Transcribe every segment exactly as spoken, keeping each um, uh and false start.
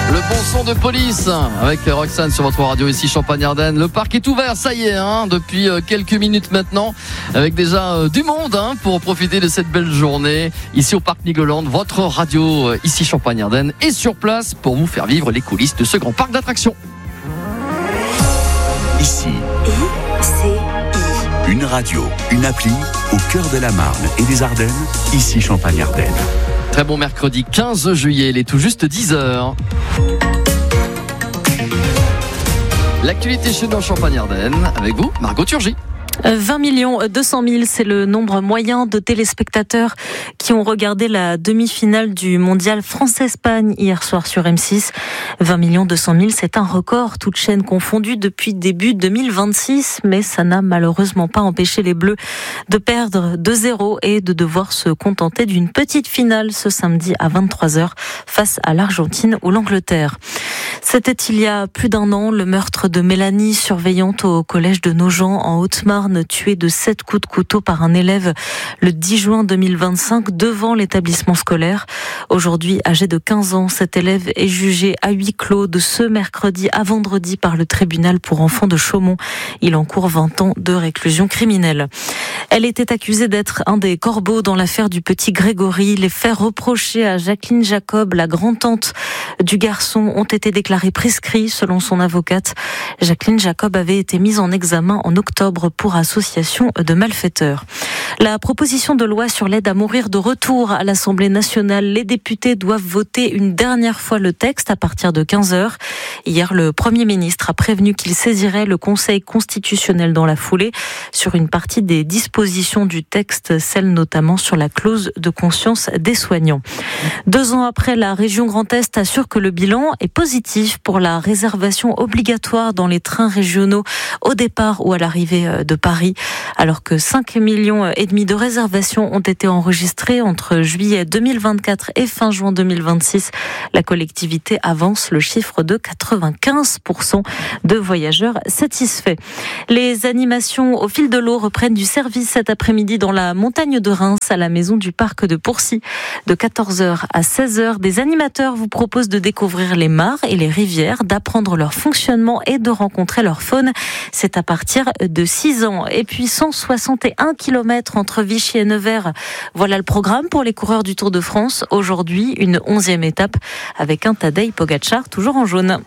Le bon son de Police avec Roxane sur votre radio ici Champagne-Ardenne. Le parc est ouvert, ça y est, hein, depuis quelques minutes maintenant, avec déjà euh, du monde hein, pour profiter de cette belle journée ici au parc Nigloland. Votre radio euh, ici Champagne-Ardenne est sur place pour vous faire vivre les coulisses de ce grand parc d'attractions. Ici, I C I. Une radio, une appli au cœur de la Marne et des Ardennes, ici Champagne-Ardenne. Très bon mercredi quinze juillet, il est tout juste dix heures. L'actualité chez nous en Champagne-Ardenne, avec vous, Margot Turgy. vingt millions deux cent mille, c'est le nombre moyen de téléspectateurs qui ont regardé la demi-finale du mondial France-Espagne hier soir sur M six. vingt millions deux cent mille, c'est un record, toutes chaînes confondues depuis début deux mille vingt-six, mais ça n'a malheureusement pas empêché les Bleus de perdre deux zéro et de devoir se contenter d'une petite finale ce samedi à vingt-trois heures face à l'Argentine ou l'Angleterre. C'était il y a plus d'un an, le meurtre de Mélanie, surveillante au collège de Nogent en Haute-Marne, tuée de sept coups de couteau par un élève le dix juin deux mille vingt-cinq devant l'établissement scolaire. Aujourd'hui, âgé de quinze ans, cet élève est jugé à huis clos de ce mercredi à vendredi par le tribunal pour enfants de Chaumont. Il encourt vingt ans de réclusion criminelle. Elle était accusée d'être un des corbeaux dans l'affaire du petit Grégory. Les faits reprochés à Jacqueline Jacob, la grand-tante du garçon, ont été déclarés prescrits selon son avocate. Jacqueline Jacob avait été mise en examen en octobre pour association de malfaiteurs. La proposition de loi sur l'aide à mourir de retour à l'Assemblée nationale. Les députés doivent voter une dernière fois le texte à partir de quinze heures. Hier, le Premier ministre a prévenu qu'il saisirait le Conseil constitutionnel dans la foulée sur une partie des dispositions du texte, celle notamment sur la clause de conscience des soignants. Deux ans après, la région Grand Est assure que le bilan est positif pour la réservation obligatoire dans les trains régionaux au départ ou à l'arrivée de Paris. Alors que cinq millions et demi de réservations ont été enregistrées entre juillet deux mille vingt-quatre et fin juin deux mille vingt-six, la collectivité avance le chiffre de quatre-vingt-quinze pour cent de voyageurs satisfaits. Les animations au fil de l'eau reprennent du service cet après-midi dans la montagne de Reims à la maison du parc de Pourcy. De quatorze heures à seize heures, des animateurs vous proposent de découvrir les mares et les rivières, d'apprendre leur fonctionnement et de rencontrer leur faune. C'est à partir de six ans. Et puis cent soixante et un kilomètres entre Vichy et Nevers. Voilà le programme pour les coureurs du Tour de France. Aujourd'hui, une onzième étape avec un Tadej Pogačar toujours en jaune.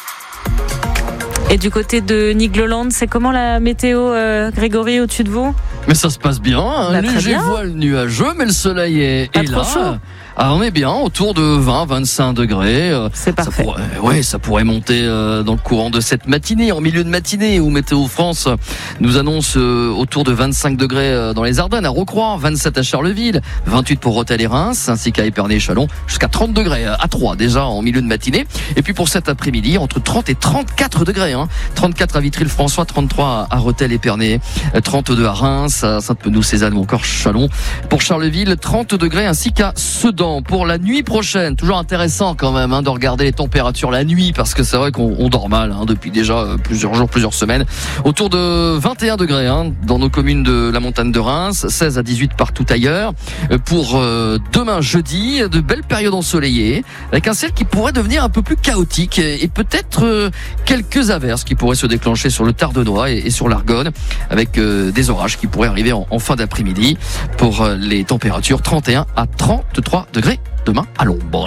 Et du côté de Nigloland, c'est comment la météo, euh, Grégory, au-dessus de vous ? Mais ça se passe bien, un bah, léger voile nuageux, mais le soleil est, Pas est trop là. chaud. Ah, on est bien, autour de vingt à vingt-cinq degrés. C'est parfait. Ça pourrait, ouais, ça pourrait monter euh, dans le courant de cette matinée, en milieu de matinée, où Météo France nous annonce euh, autour de vingt-cinq degrés euh, dans les Ardennes, à Rocroi, vingt-sept à Charleville, vingt-huit pour Rethel et Reims, ainsi qu'à Épernay et Châlons, jusqu'à trente degrés à Troyes, déjà en milieu de matinée. Et puis pour cet après-midi, entre trente et trente-quatre degrés, hein. trente-quatre à Vitry-le-François, trente-trois à Rethel et Épernay, trente-deux à Reims, à Sainte-Penou-Cézanne ou encore Châlons. Pour Charleville, trente degrés, ainsi qu'à Sedan. Pour la nuit prochaine, toujours intéressant quand même hein, de regarder les températures la nuit, parce que c'est vrai qu'on on dort mal hein, depuis déjà euh, plusieurs jours, plusieurs semaines. Autour de vingt et un degrés hein, dans nos communes de la montagne de Reims, seize à dix-huit partout ailleurs. Euh, pour euh, demain jeudi, de belles périodes ensoleillées, avec un ciel qui pourrait devenir un peu plus chaotique et, et peut-être euh, quelques averses qui pourraient se déclencher sur le Tardenois et, et sur l'Argonne, avec euh, des orages qui pourraient arriver en, en fin d'après-midi. Pour euh, les températures, trente et un à trente-trois degrés demain à l'ombre.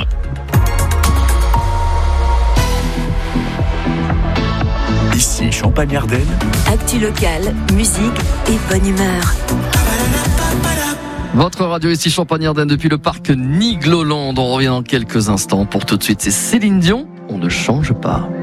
Ici Champagne-Ardenne. Actu locale, musique et bonne humeur. Votre radio ici Champagne-Ardenne depuis le parc Nigloland. On revient dans quelques instants. Pour tout de suite, c'est Céline Dion. On ne change pas.